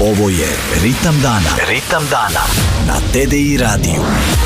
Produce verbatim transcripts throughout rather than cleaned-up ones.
Ovo je Ritam dana. Ritam dana na T D I radiju.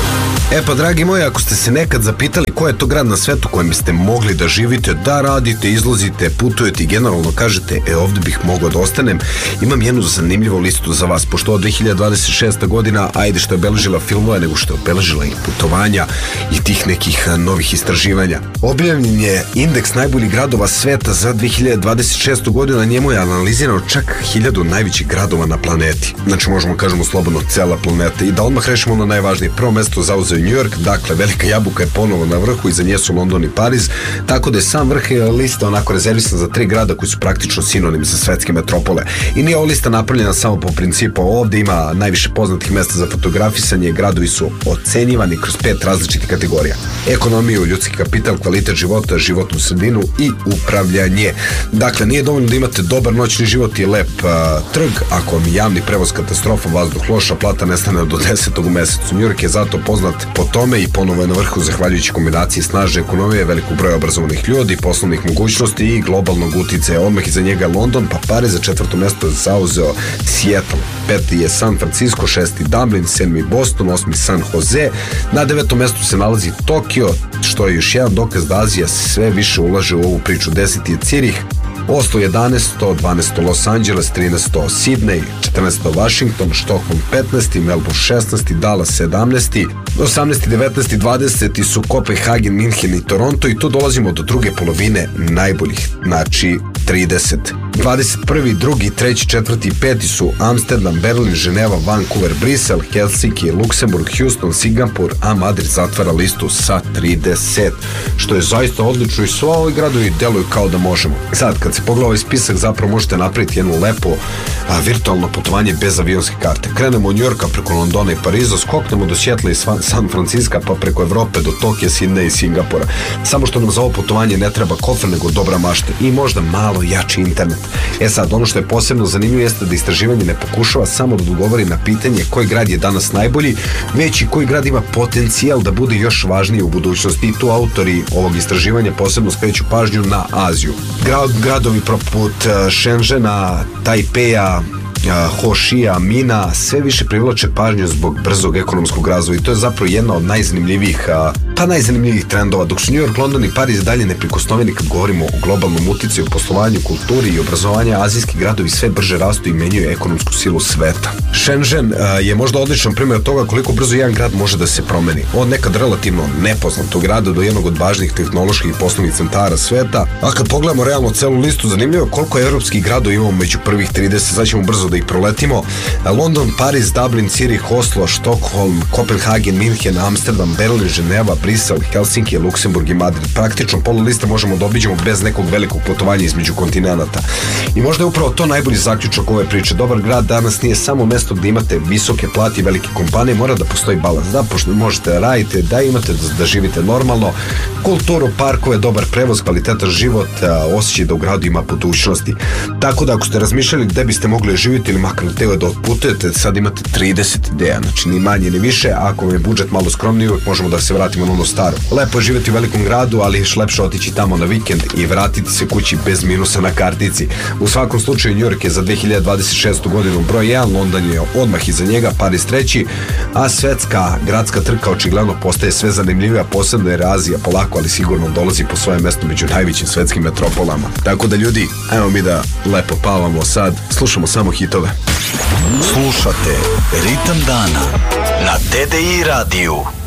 E pa dragi moji, ako ste se nekad zapitali ko je to grad na svetu kojem biste mogli da živite, da radite, izlazite, putujete i generalno kažete e ovdje bih mogao da ostanem, imam jednu zanimljivu listu za vas, pošto od dve hiljade dvadeset šesta godina, ajde što je obeležila filmove, nego što je obeležila i putovanja i tih nekih novih istraživanja. Objavljen je indeks najboljih gradova sveta za dve hiljade dvadeset šestu godinu, na njemu je analizirano čak hiljadu najvećih gradova na planeti. Znači možemo kažemo slobodno cela planeta. I da odmah rešimo ono najvažnije, prvo mesto zauzeo New York, dakle velika jabuka je ponovo na vrhu, iza nje su London i Pariz, tako da je sam vrh lista onako rezervisan za tri grada koji su praktično sinonim za svetske metropole. I nije ova lista napravljena samo po principu, ovdje ima najviše poznatih mesta za fotografisanje, gradovi su ocenjivani kroz pet različitih kategorija: ekonomiju, ljudski kapital, kvalitet života, životnu sredinu i upravljanje. Dakle, nije dovoljno da imate dobar noćni život i lep uh, trg, ako vam javni prevoz katastrofa, vazduh loša, plata nestane do desetog u mesecu. New York je zato poznat po tome i ponovo je na vrhu zahvaljujući kombinaciji snažne ekonomije, velikog broja obrazovanih ljudi, poslovnih mogućnosti i globalnog uticaja. Odmah iza njega je London, pa Pariz, za četvrto mesto je zauzeo Seattle, peti je San Francisco, šesti Dublin, sedmi Boston, osmi San Jose, na devetom mestu se nalazi Tokio, što je još jedan dokaz da Azija sve više ulaže u ovu priču. Deseti je Cirih, Oslo jedanaesto, dvanaesto Los Angeles, trinaesto Sydney, četrnaesto Washington, Stockholm petnaesti, Melbourne šesnaesti, Dallas sedamnaesti, osamnaesti, devetnaesti, dvadeseti su Kopenhagen, Minhen i Toronto, i tu dolazimo do druge polovine najboljih, znači trideset. dvadeset prvi, drugi, treći, četvrti i peti su Amsterdam, Berlin, Ženeva, Vancouver, Brisel, Helsinki, Luksemburg, Houston, Singapur, a Madrid zatvara listu sa trideset, što je zaista odlično i sva ovi gradovi deluju kao da možemo. Sad, kad se pogleda ovaj spisak, zapravo možete napraviti jedno lepo a, virtualno putovanje bez avionske karte. Krenemo od New Yorka preko Londona i Pariza, skoknemo do Seattle i San Francisco, pa preko Evrope do Tokija, Sidneja i Singapura. Samo što nam za ovo putovanje ne treba kofer, nego dobra mašta i možda malo jači internet. E sad, ono što je posebno zanimljivo jeste da istraživanje ne pokušava samo da odgovori na pitanje koji grad je danas najbolji, već i koji grad ima potencijal da bude još važniji u budućnosti. I tu autori ovog istraživanja posebno skreću pažnju na Aziju. Grad, gradovi poput Shenzhena, Tajpeja, Hošija, Mina sve više privlače pažnju zbog brzog ekonomskog razvoja i to je zapravo jedna od najzanimljivijih pa najzanimljivijih trendova, dok su New York, London i Pariz dalje neprikosnoveni kad govorimo o globalnom uticaju, poslovanju, kulturi i obrazovanju. Azijski gradovi sve brže rastu i menjaju ekonomsku silu sveta. Shenzhen je možda odličan primjer toga koliko brzo jedan grad može da se promeni. Od nekad relativno nepoznatog grada do jednog od važnijih tehnoloških i poslovnih centara sveta. A kad pogledamo realno celu listu, zanimljivo koliko evropskih gradova imamo među prvih trideset, sad ćemo brzo da ih proletimo. London, Pariz, Dublin, Cirih, Oslo, Stockholm, Kopenhagen, Minhen, Amsterdam, Berlin, Ženeva, Brisel, Helsinki, Luksemburg i Madrid. Praktično pola liste možemo da obiđemo bez nekog velikog putovanja između kontinenata. I možda je upravo to najbolji zaključak ove priče. Dobar grad danas nije samo mesto gdje imate visoke plate i velike kompanije, mora da postoji balans, da možete da radite, da imate da, da živite normalno, kulturu, parkove, dobar prevoz, kvalitetan život, osjećaj da u gradu ima budućnosti. Tako da ako ste razmišljali gde biste mogli živjeti ili makar teo da otputujete, sad imate trideset ideja, znači ni manje ni više. Ako vam je budžet malo skromniji, uvijek možemo da se vratimo na ono staro. Lepo je živjeti u velikom gradu, ali još lepše otići tamo na vikend i vratiti se kući bez minusa na kartici. U svakom slučaju New York je za dve hiljade dvadeset šestu godinu broj jedan, London je odmah iza njega, Pariz treći, a svetska gradska trka očigledno postaje sve zanimljivija, posebno jer Azija polako ali sigurno dolazi po svoje mesto među najvećim svetskim metropolama. Tako da ljudi, ajmo mi da lepo pavamo sad, slušamo samo hitove. Slušate Ritam dana na T D I radiju.